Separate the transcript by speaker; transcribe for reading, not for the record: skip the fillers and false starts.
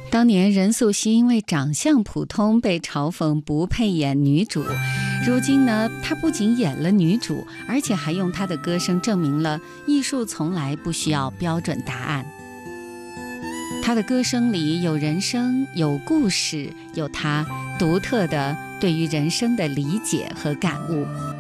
Speaker 1: 当年任素汐因为长相普通被嘲讽不配演女主，如今呢，她不仅演了女主，而且还用她的歌声证明了艺术从来不需要标准答案。她的歌声里有人生，有故事，有她独特的对于人生的理解和感悟。